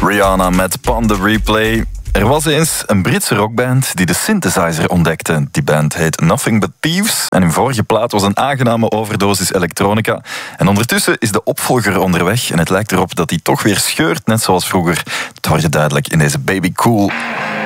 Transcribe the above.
Rihanna met Pon the Replay. Er was eens een Britse rockband die de synthesizer ontdekte. Die band heet Nothing But Thieves en hun vorige plaat was een aangename overdosis elektronica. En ondertussen is de opvolger onderweg en het lijkt erop dat die toch weer scheurt, net zoals vroeger. Het hoor je duidelijk in deze Baby Cool.